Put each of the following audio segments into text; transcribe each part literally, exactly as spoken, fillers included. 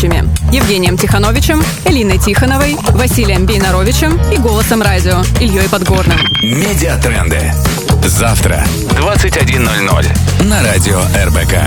ведущими Евгением Тихановичем, Элиной Тихоновой, Василием Бейнаровичем и «Голосом радио» Ильей Подгорным. Медиатренды. Завтра, двадцать один ноль ноль на радио эр бэ ка.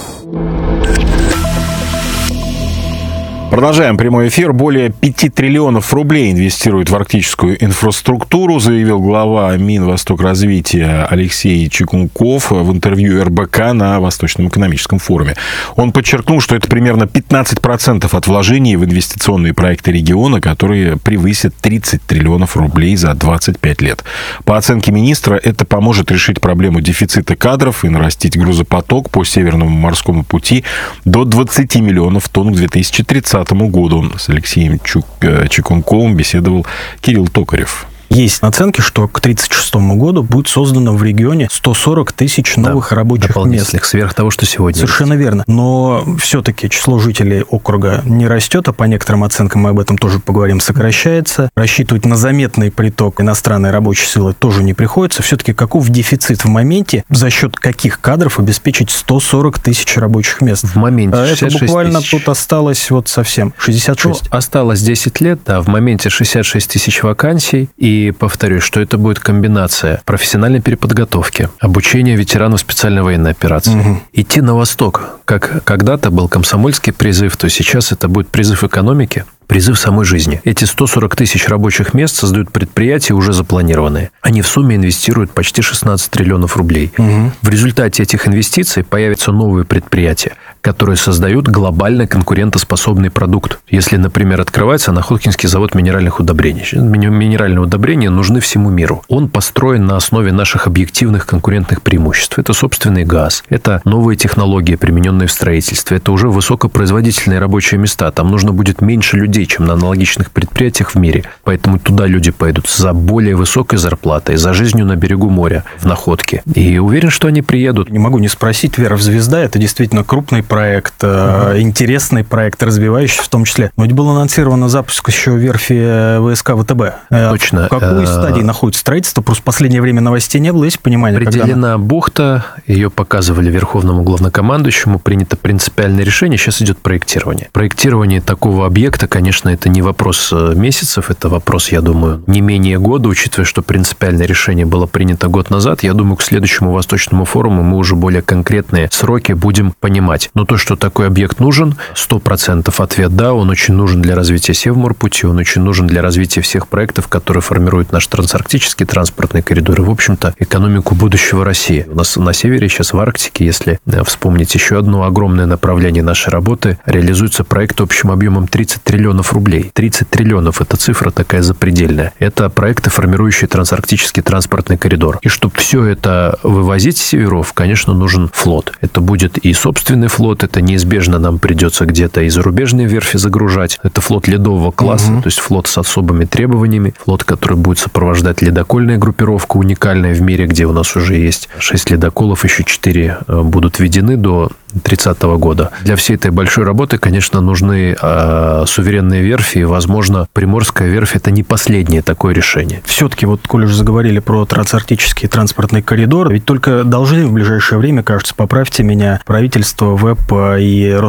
Продолжаем прямой эфир. Более пяти триллионов рублей инвестируют в арктическую инфраструктуру, заявил глава Минвостокразвития Алексей Чекунков в интервью эр бэ ка на Восточном экономическом форуме. Он подчеркнул, что это примерно пятнадцать процентов от вложений в инвестиционные проекты региона, которые превысят тридцать триллионов рублей за двадцать пять лет. По оценке министра, это поможет решить проблему дефицита кадров и нарастить грузопоток по Северному морскому пути до двадцати миллионов тонн к две тысячи тридцатому году. С Алексеем Чук... Чекунковым беседовал Кирилл Токарев. Есть оценки, что к тридцать шестому году будет создано в регионе сто сорок тысяч новых да, рабочих мест. Сверх того, что сегодня. Совершенно есть. Верно. Но все-таки число жителей округа не растет, а по некоторым оценкам, мы об этом тоже поговорим, сокращается. Рассчитывать на заметный приток иностранной рабочей силы тоже не приходится. Все-таки каков дефицит в моменте, за счет каких кадров обеспечить сто сорок тысяч рабочих мест? В моменте шестьдесят шесть Это буквально тысяч. Тут осталось вот совсем шестьдесят шесть. Ну, осталось десять лет, да, в моменте шестьдесят шесть тысяч вакансий. И повторюсь, что это будет комбинация профессиональной переподготовки, обучения ветеранов специальной военной операции. Угу. Идти на восток, как когда-то был комсомольский призыв, то сейчас это будет призыв экономики, призыв самой жизни. Эти сто сорок тысяч рабочих мест создают предприятия, уже запланированные. Они в сумме инвестируют почти шестнадцать триллионов рублей. Угу. В результате этих инвестиций появятся новые предприятия, которые создают глобально конкурентоспособный продукт. Если, например, открывается Находкинский завод минеральных удобрений. Минеральные удобрения нужны всему миру. Он построен на основе наших объективных конкурентных преимуществ. Это собственный газ, это новые технологии, примененные в строительстве, это уже высокопроизводительные рабочие места. Там нужно будет меньше людей, чем на аналогичных предприятиях в мире. Поэтому туда люди пойдут за более высокой зарплатой, за жизнью на берегу моря, в Находке. И уверен, что они приедут. Не могу не спросить, Вера в звезда, это действительно крупный проект, uh-huh. интересный проект, развивающий в том числе. Но ведь был анонсирован запуск еще верфи вэ эс ка вэ тэ бэ. Точно. В какой стадии находится строительство? Просто в последнее время новостей не было, есть понимание? Определена она... бухта, ее показывали Верховному главнокомандующему, принято принципиальное решение, сейчас идет проектирование. Проектирование такого объекта, конечно, это не вопрос месяцев, это вопрос, я думаю, не менее года, учитывая, что принципиальное решение было принято год назад. Я думаю, к следующему Восточному форуму мы уже более конкретные сроки будем понимать. Но то, что такой объект нужен, сто процентов ответ да, он очень нужен для развития Севморпути, он очень нужен для развития всех проектов, которые формируют наш трансарктический транспортный коридор и, в общем-то, экономику будущего России. У нас на севере, сейчас в Арктике, если вспомнить еще одно огромное направление нашей работы, реализуется проект общим объемом тридцать триллионов рублей. тридцать триллионов – это цифра такая запредельная. Это проекты, формирующие трансарктический транспортный коридор. И чтобы все это вывозить с северов, конечно, нужен флот. Это будет и собственный флот, это неизбежно нам придется где-то и зарубежные верфи загружать. Это флот ледового класса, угу. то есть флот с особыми требованиями, флот, который будет сопровождать ледокольная группировка, уникальная в мире, где у нас уже есть шесть ледоколов, еще четыре будут введены до тридцатого года. Для всей этой большой работы, конечно, нужны э, суверенные верфи, и, возможно, Приморская верфь – это не последнее такое решение. Все-таки, вот, коль уже заговорили про трансарктический транспортный коридор, ведь только должны в ближайшее время, кажется, поправьте меня, правительство, ВЭП и